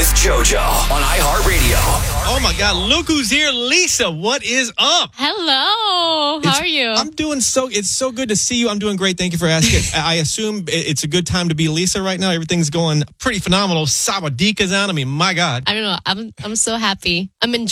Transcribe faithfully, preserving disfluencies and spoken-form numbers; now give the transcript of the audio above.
with JoJo on iHeartRadio. Oh my God, look who's here. Lisa, what is up? Hello. How It's- are you? I'm doing so, it's so good to see you. I'm doing great. Thank you for asking. I assume it- it's a good time to be Lisa right now. Everything's going pretty phenomenal. Sawadika's on. I mean, my God. I don't know. I'm I'm so happy. I'm enjoying